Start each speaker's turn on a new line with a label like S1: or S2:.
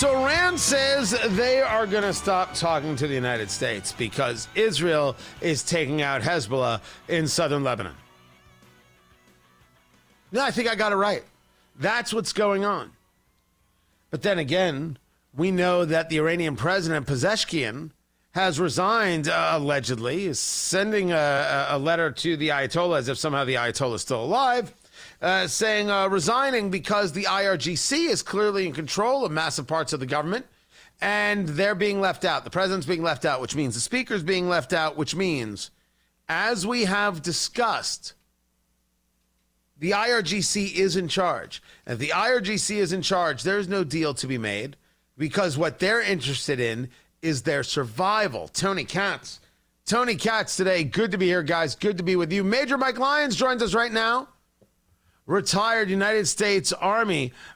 S1: So Iran says they are going to stop talking to the United States because Israel is taking out Hezbollah in southern Lebanon. No, I think I got it right. That's what's going on. But then again, we know that the Iranian president, Pezeshkian, has resigned, allegedly, is sending a letter to the Ayatollah as if somehow the Ayatollah is still alive, saying resigning because the IRGC is clearly in control of massive parts of the government, and they're being left out. The president's being left out, which means the speaker's being left out, which means, as we have discussed, the IRGC is in charge. If the IRGC is in charge, there's no deal to be made because what they're interested in is their survival. Tony Katz today. Good to be here, guys. Good to be with you. Major Mike Lyons joins us right now. Retired United States Army